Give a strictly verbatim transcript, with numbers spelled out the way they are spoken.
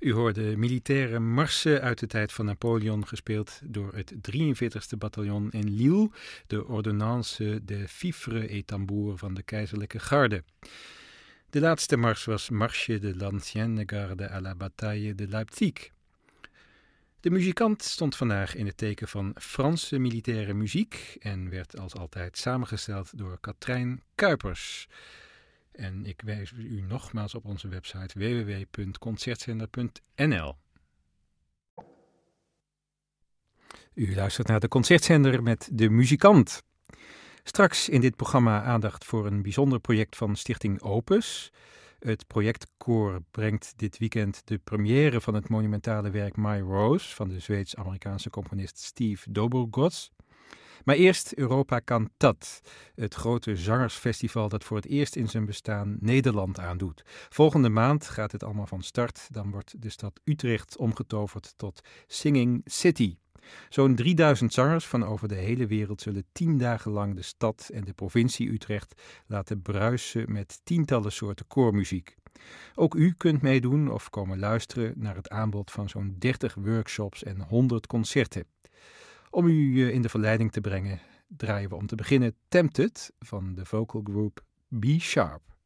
U hoorde militaire marsen uit de tijd van Napoleon, gespeeld door het drieënveertigste bataljon in Lille, de Ordonnance de Fifre et Tambour van de keizerlijke garde. De laatste mars was Marche de l'Ancienne Garde à la Bataille de Leipzig. De muzikant stond vandaag in het teken van Franse militaire muziek en werd als altijd samengesteld door Katrijn Kuipers. En ik wijs u nogmaals op onze website w w w punt concertzender punt n l. U luistert naar de Concertzender met de muzikant. Straks in dit programma aandacht voor een bijzonder project van Stichting Opus. Het projectkoor brengt dit weekend de première van het monumentale werk My Rose van de Zweeds-Amerikaanse componist Steve Dobrogosz. Maar eerst Europa Cantat, het grote zangersfestival dat voor het eerst in zijn bestaan Nederland aandoet. Volgende maand gaat het allemaal van start. Dan wordt de stad Utrecht omgetoverd tot Singing City. Zo'n drieduizend zangers van over de hele wereld zullen tien dagen lang de stad en de provincie Utrecht laten bruisen met tientallen soorten koormuziek. Ook u kunt meedoen of komen luisteren naar het aanbod van zo'n dertig workshops en honderd concerten. Om u in de verleiding te brengen, draaien we om te beginnen Tempted van de vocal group B Sharp.